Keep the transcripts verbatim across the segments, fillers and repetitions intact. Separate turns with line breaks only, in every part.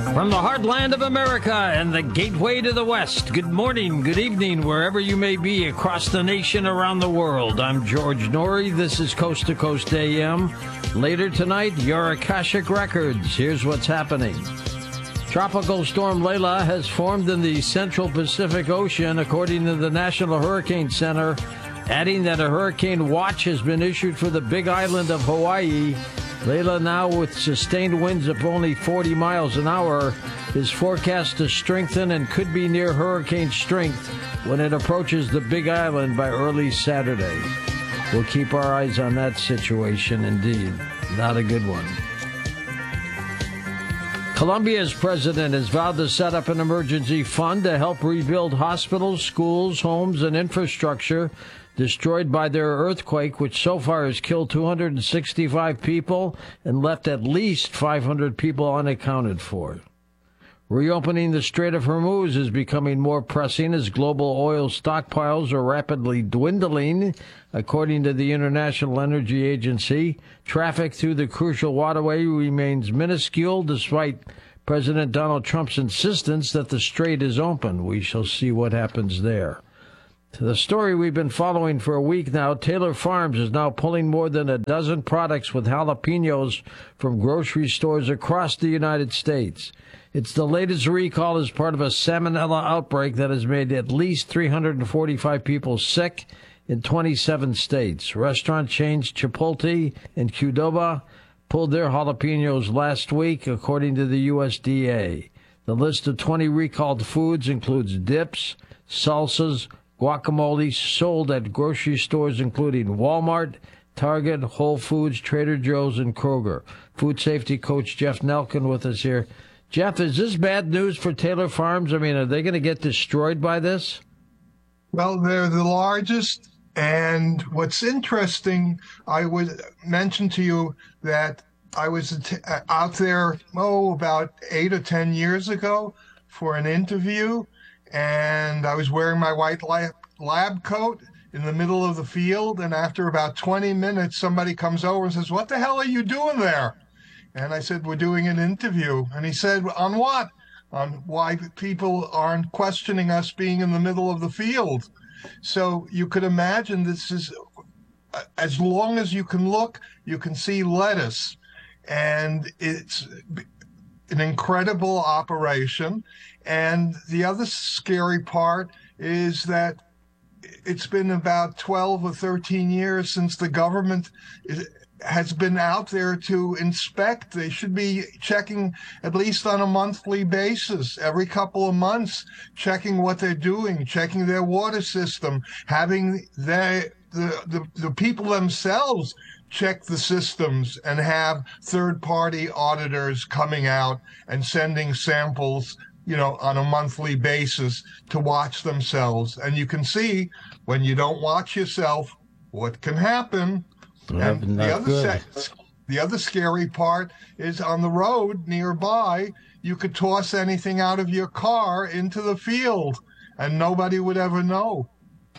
From the heartland of America and the gateway to the West, good morning, good evening, wherever you may be across the nation, around the world. I'm George Norrie. This is Coast to Coast A M. Later tonight, your Akashic Records. Here's what's happening. Tropical storm Layla has formed in the central Pacific Ocean, according to the National Hurricane Center, adding that a hurricane watch has been issued for the Big Island of Hawaii. Layla, now with sustained winds of only forty miles an hour, is forecast to strengthen and could be near hurricane strength when it approaches the Big Island by early Saturday. We'll keep our eyes on that situation, indeed. Not a good one. Colombia's president has vowed to set up an emergency fund to help rebuild hospitals, schools, homes, and infrastructure destroyed by their earthquake, which so far has killed two hundred sixty-five people and left at least five hundred people unaccounted for. Reopening the Strait of Hormuz is becoming more pressing as global oil stockpiles are rapidly dwindling, according to the International Energy Agency. Traffic through the crucial waterway remains minuscule despite President Donald Trump's insistence that the strait is open. We shall see what happens there. To the story we've been following for a week now, Taylor Farms is now pulling more than a dozen products with jalapenos from grocery stores across the United States. It's the latest recall as part of a salmonella outbreak that has made at least three hundred forty-five people sick in twenty-seven states. Restaurant chains Chipotle and Qdoba pulled their jalapenos last week, according to the U S D A. The list of twenty recalled foods includes dips, salsas, guacamole sold at grocery stores including Walmart, Target, Whole Foods, Trader Joe's, and Kroger. Food safety coach Jeff Nelkin with us here. Jeff, is this bad news for Taylor Farms? I mean, are they going to get destroyed by this?
Well, they're the largest, and what's interesting, I would mention to you that I was out there, oh, about eight or ten years ago for an interview, and I was wearing my white lab, lab coat in the middle of the field, and after about twenty minutes, somebody comes over and says, "What the hell are you doing there?" And I said, "We're doing an interview." And he said, "On what?" "On why people aren't questioning us being in the middle of the field." So you could imagine this is, as long as you can look, you can see lettuce. And it's an incredible operation. And the other scary part is that it's been about twelve or thirteen years since the government is, has been out there to inspect. They should be checking at least on a monthly basis, every couple of months, checking what they're doing, checking their water system, having their, the, the, the people themselves check the systems and have third-party auditors coming out and sending samples, you know, on a monthly basis to watch themselves. And you can see when you don't watch yourself, what can happen. And the other, the other scary part is on the road nearby, you could toss anything out of your car into the field and nobody would ever know.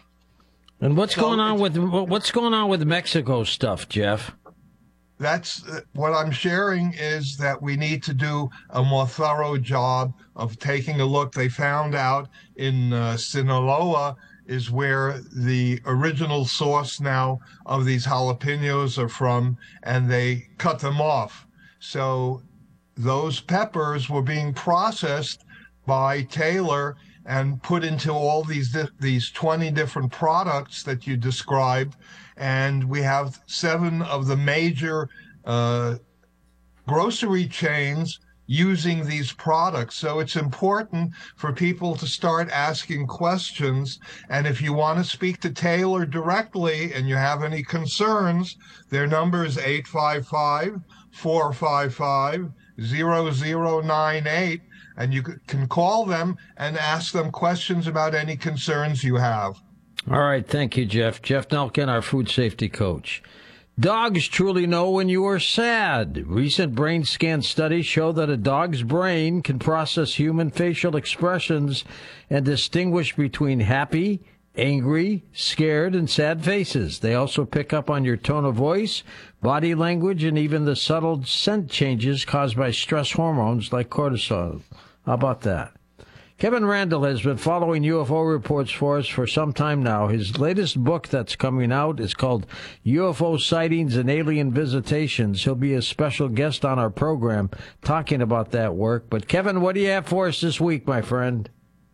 And what's
so
going on with what's going on with Mexico stuff, Jeff?
That's what I'm sharing, is that we need to do a more thorough job of taking a look. They found out in uh, Sinaloa is where the original source now of these jalapenos are from, and they cut them off. So those peppers were being processed by Taylor and put into all these these twenty different products that you described. And we have seven of the major uh, grocery chains using these products. So it's important for people to start asking questions. And if you want to speak to Taylor directly and you have any concerns, their number is eight five five, four five five, zero zero nine eight. And you can call them and ask them questions about any concerns you have.
All right. Thank you, Jeff. Jeff Nelkin, our food safety coach. Dogs truly know when you are sad. Recent brain scan studies show that a dog's brain can process human facial expressions and distinguish between happy, angry, scared, and sad faces. They also pick up on your tone of voice, body language, and even the subtle scent changes caused by stress hormones like cortisol. How about that? Kevin Randle has been following U F O reports for us for some time now. His latest book that's coming out is called U F O Sightings and Alien Visitations. He'll be a special guest on our program talking about that work. But, Kevin, what do you have for us this week, my friend?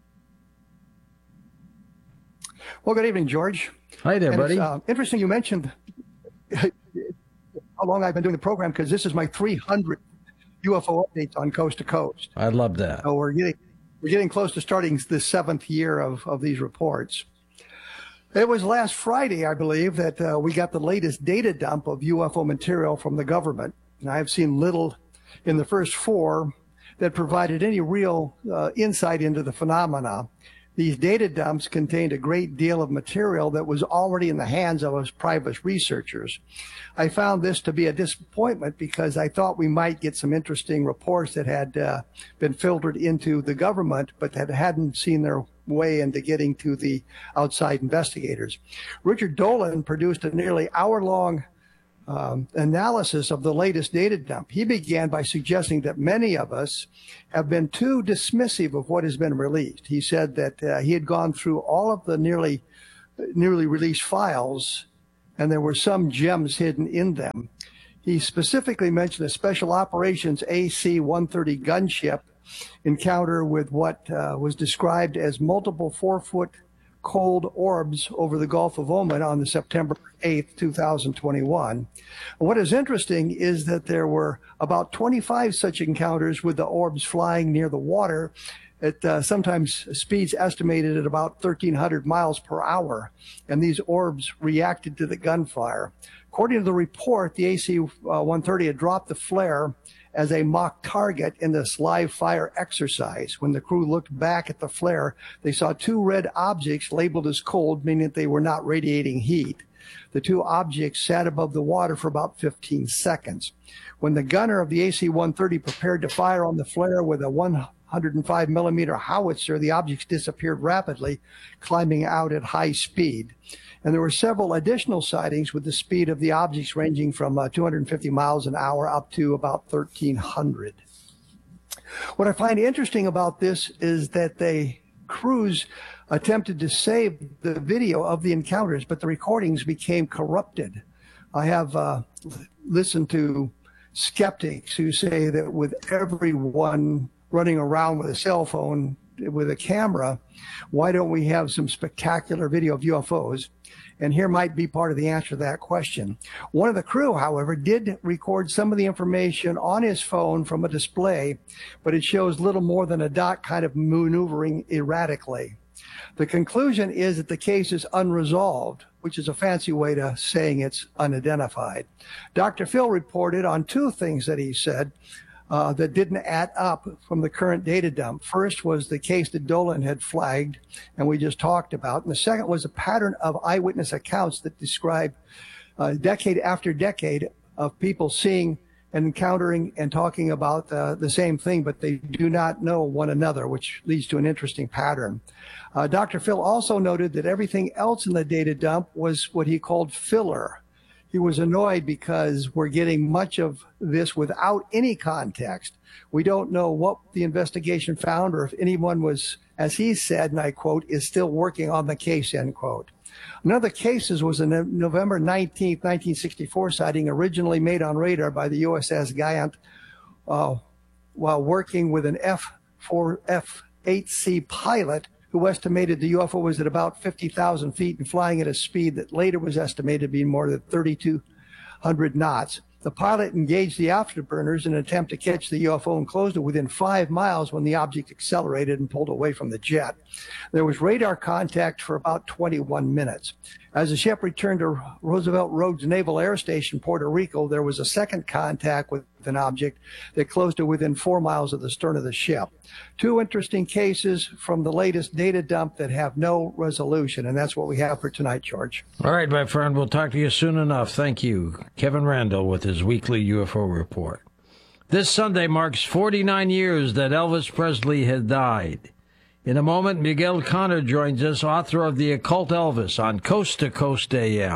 Well, good evening, George.
Hi there,
and
buddy.
It's uh, interesting you mentioned how long I've been doing the program, because this is my three hundredth U F O updates on Coast to Coast.
I love that.
So we're getting we're getting close to starting the seventh year of, of these reports. It was last Friday, I believe, that uh, we got the latest data dump of U F O material from the government. And I've seen little in the first four that provided any real uh, insight into the phenomena. These data dumps contained a great deal of material that was already in the hands of us private researchers. I found this to be a disappointment because I thought we might get some interesting reports that had uh, been filtered into the government, but that hadn't seen their way into getting to the outside investigators. Richard Dolan produced a nearly hour-long Um, analysis of the latest data dump. He began by suggesting that many of us have been too dismissive of what has been released. He said that uh, he had gone through all of the nearly nearly released files, and there were some gems hidden in them. He specifically mentioned a Special Operations A C one thirty gunship encounter with what uh, was described as multiple four-foot cold orbs over the Gulf of Oman on the September eighth, two thousand twenty-one. What is interesting is that there were about twenty-five such encounters with the orbs flying near the water at uh, sometimes speeds estimated at about thirteen hundred miles per hour, and these orbs reacted to the gunfire. According to the report, the A C one thirty had dropped the flare as a mock target in this live fire exercise. When the crew looked back at the flare, they saw two red objects labeled as cold, meaning that they were not radiating heat. The two objects sat above the water for about fifteen seconds. When the gunner of the A C one thirty prepared to fire on the flare with a one hundred five millimeter howitzer, the objects disappeared rapidly, climbing out at high speed. And there were several additional sightings with the speed of the objects ranging from uh, two hundred fifty miles an hour up to about thirteen hundred. What I find interesting about this is that the crews attempted to save the video of the encounters, but the recordings became corrupted. I have uh, listened to skeptics who say that with everyone running around with a cell phone with a camera, why don't we have some spectacular video of U F Os? And here might be part of the answer to that question. One of the crew, however, did record some of the information on his phone from a display, but it shows little more than a dot kind of maneuvering erratically. The conclusion is that the case is unresolved, which is a fancy way to saying it's unidentified. Doctor Phil reported on two things that he said Uh, that didn't add up from the current data dump. First was the case that Dolan had flagged, and we just talked about. And the second was a pattern of eyewitness accounts that describe uh, decade after decade of people seeing and encountering and talking about uh, the same thing, but they do not know one another, which leads to an interesting pattern. Uh, Doctor Phil also noted that everything else in the data dump was what he called filler. He was annoyed because we're getting much of this without any context. We don't know what the investigation found or if anyone was, as he said, and I quote, is still working on the case, end quote. Another case was a November nineteenth, nineteen sixty-four sighting originally made on radar by the U S S Giant uh, while working with an F four F eight C pilot who estimated the U F O was at about fifty thousand feet and flying at a speed that later was estimated to be more than thirty-two hundred knots. The pilot engaged the afterburners in an attempt to catch the U F O and closed it within five miles when the object accelerated and pulled away from the jet. There was radar contact for about twenty-one minutes. As the ship returned to Roosevelt Roads Naval Air Station, Puerto Rico, there was a second contact with an object that closed to within four miles of the stern of the ship. Two interesting cases from the latest data dump that have no resolution, and that's what we have for tonight, George.
All right, my friend, we'll talk to you soon enough. Thank you. Kevin Randle with his weekly U F O report. This Sunday marks forty-nine years that Elvis Presley had died. In a moment, Miguel Conner joins us, author of The Occult Elvis, on Coast to Coast A M.